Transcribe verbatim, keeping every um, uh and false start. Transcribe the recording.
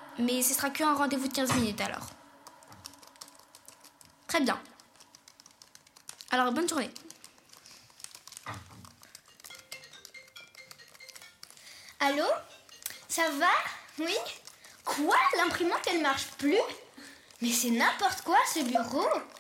Mais ce sera qu'un rendez-vous de quinze minutes alors. Très bien. Alors, bonne journée. Allô? Ça va? Oui? Quoi? L'imprimante, elle marche plus? Mais c'est n'importe quoi, ce bureau!